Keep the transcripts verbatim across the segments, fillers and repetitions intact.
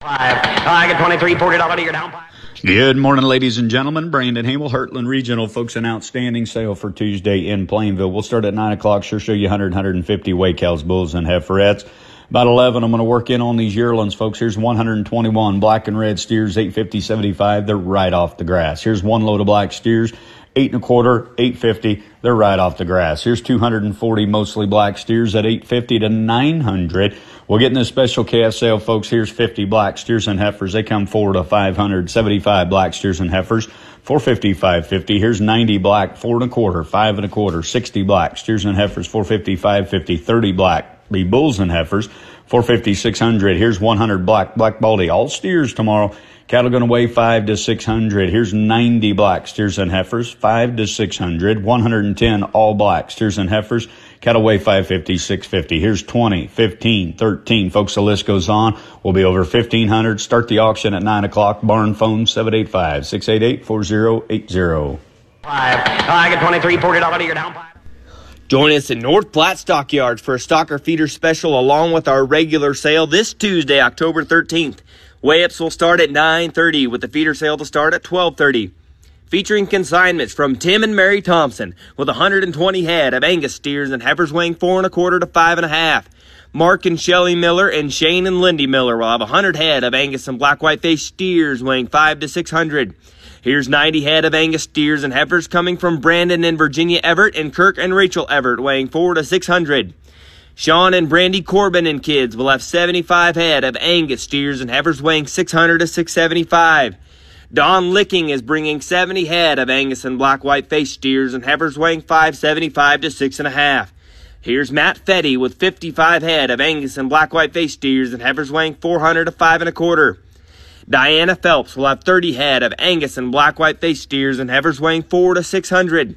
Five. I get twenty-three, forty dollars to your down. Good morning, ladies and gentlemen. Brandon Hamel, Heartland Regional. Folks, an outstanding sale for Tuesday in Plainville. We'll start at nine o'clock. Sure show you one hundred, one fifty weight cows, bulls, and heiferettes. About eleven, I'm going to work in on these yearlings, folks. Here's one hundred twenty-one black and red steers, eight fifty, seventy-five. They're right off the grass. Here's one load of black steers, eight and a quarter, eight fifty. They're right off the grass. Here's two hundred forty mostly black steers at eight fifty to nine hundred. We'll get in this special calf sale, folks. Here's fifty black steers and heifers. They come forward to five hundred. seventy-five black steers and heifers, four fifty, five fifty. Here's ninety black, four and a quarter, five and a quarter. sixty black steers and heifers, four fifty, five fifty. thirty black, the bulls and heifers, four fifty, six hundred. Here's one hundred black, black baldy, all steers tomorrow. Cattle going to weigh five to six hundred. Here's ninety black steers and heifers, five to six hundred. one hundred ten all black steers and heifers. Cattle weigh five fifty, six fifty. Here's twenty, fifteen, thirteen. Folks, the list goes on. We'll be over fifteen hundred. Start the auction at nine o'clock. Barn phone seven eight five, six eight eight, four zero eight zero. Five. I get twenty-three, forty dollars to your down. Join us at North Platte Stockyards for a stocker feeder special along with our regular sale this Tuesday, October thirteenth. Weigh-ups will start at nine thirty with the feeder sale to start at twelve thirty. Featuring consignments from Tim and Mary Thompson with one hundred twenty head of Angus steers and heifers weighing four and a quarter to five and a half. Mark and Shelley Miller and Shane and Lindy Miller will have one hundred head of Angus and black white face steers weighing five to six hundred. Here's ninety head of Angus steers and heifers coming from Brandon and Virginia Everett and Kirk and Rachel Everett weighing four to six hundred. Sean and Brandy Corbin and kids will have seventy-five head of Angus steers and heifers weighing six hundred to six seventy-five. Don Licking is bringing seventy head of Angus and black white face steers and heifers weighing five seventy-five to six and a half. Here's Matt Fetty with fifty-five head of Angus and black white face steers and heifers weighing four hundred to five and a quarter. Diana Phelps will have thirty head of Angus and black white face steers and heifers weighing four to six hundred.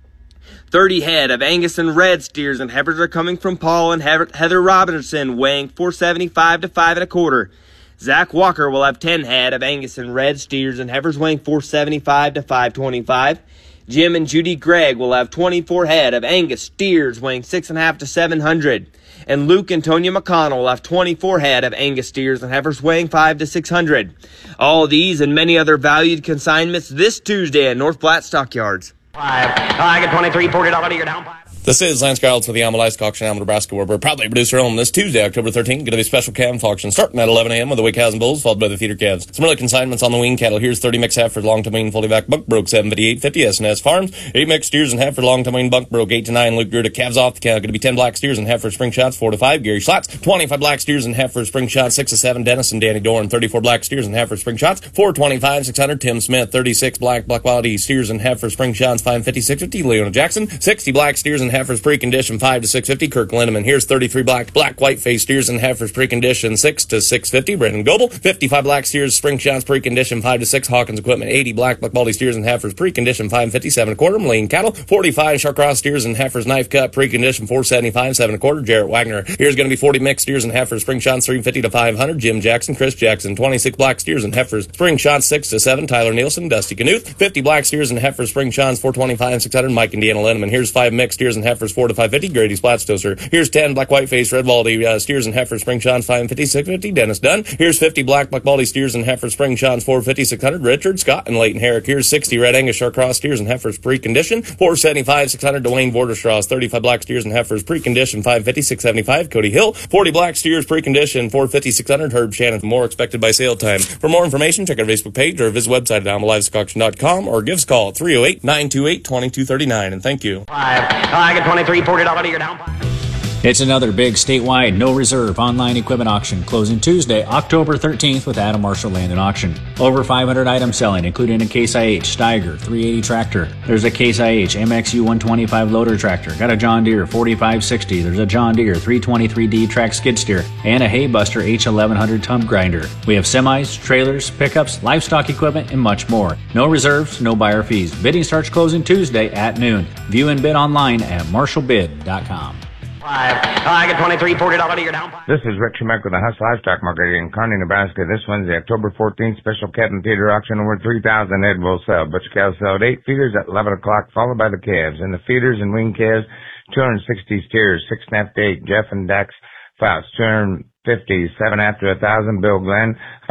thirty head of Angus and red steers and heifers are coming from Paul and Heather Robinson weighing four seventy-five to five and a quarter. Zach Walker will have ten head of Angus and red steers and heifers weighing four seventy-five to five twenty-five. Jim and Judy Gregg will have twenty-four head of Angus steers weighing six and a half to seven hundred. And Luke and Tonya McConnell will have twenty-four head of Angus steers and heifers weighing five to six hundred. All of these and many other valued consignments this Tuesday at North Platte Stockyards. Five. I get twenty-three, forty dollars to your down. This is Lance Giles with the Alma Livestock Auction, Alma, Nebraska, where we're proudly producer home this Tuesday, October thirteenth. Going to be a special calf auction starting at eleven a.m. with the weigh cows and bulls, followed by the feeder calves. Some early consignments on the wean cattle. Here's thirty mixed heifers, long to wean, fully back buck broke, seven fifty, eight fifty. S and S Farms. eight mixed steers and heifers, long to wean, buck broke, eight to nine. Luke Greer to calves off the cow. Going to be ten black steers and heifers, spring shots, four to five. Gary Schlotz. twenty-five black steers and heifers, spring shots, six to seven. Dennis and Danny Dorn. thirty-four black steers and heifers, spring shots, four twenty-five, six hundred. Tim Smith. thirty-six black, black quality steers and heifers, spring shots, five fifty, six fifty. Leona Jackson. sixty black steers and heifers, pre-condition, five to six fifty. Kirk Lindemann. Here's thirty-three black, black white face steers and heifers, pre-condition, six to six fifty. Brandon Goebel. fifty-five black steers, spring shots, pre-condition, five to six. Hawkins Equipment. eighty black, black baldy steers and heifers, pre-condition, five fifty, seven and a quarter. Moline Cattle. forty-five Sharkcross steers and heifers, knife cut, pre-condition, four seventy-five, seven and a quarter. Jarrett Wagner. Here's going to be forty mixed steers and heifers, spring shots, three fifty to five hundred. Jim Jackson. Chris Jackson. twenty-six black steers and heifers, spring shots, six to seven. Tyler Nielsen. Dusty Knuth. fifty black steers and heifers, spring shots, four twenty-five, six hundred. Mike and Deanna Lindemann. Here's five mixed steers and heifers, four to five fifty. Grady Splatstoser. Here's ten black white face red baldy uh, steers and heifers, spring shots, five fifty, six fifty. Dennis Dunn. Here's fifty black black baldy steers and heifers, spring shots, four fifty, six hundred. Richard Scott and Leighton Herrick. Here's sixty red Angus Sharkcross steers and heifers, pre-condition, four seventy-five, six hundred. Dwayne Vorderstraws. thirty-five black steers and heifers, pre-condition, five fifty, six seventy-five. Cody Hill. forty black steers, pre-condition, four fifty, six hundred. Herb Shannon. More expected by sale time. For more information, check our Facebook page or visit website at alma livestock auction dot com or give us a call at three oh eight, nine two eight, two two three nine. And thank you. Five. I get twenty-three, forty dollars to your down. It's another big statewide, no reserve online equipment auction closing Tuesday, October thirteenth with Adam Marshall Land and Auction. Over five hundred items selling, including a Case I H Steiger three eighty tractor. There's a Case I H M X U one twenty-five loader tractor. Got a John Deere forty-five sixty. There's a John Deere three twenty-three D track skid steer and a Haybuster H eleven hundred tub grinder. We have semis, trailers, pickups, livestock equipment, and much more. No reserves, no buyer fees. Bidding starts closing Tuesday at noon. View and bid online at marshall bid dot com. Five. I get twenty-three, forty dollars to your down. This is Rick Schmeck with the Huss Livestock Market in Kearney, Nebraska. This Wednesday, October fourteenth, special cattle and feeder auction. Over three thousand head will sell. Butcher cows sell at eight, feeders at eleven o'clock, followed by the calves. And the feeders and wing calves, two hundred sixty steers, six and a half to eight. Jeff and Dax Fouts, two hundred fifty, seven after a thousand. Bill Glenn,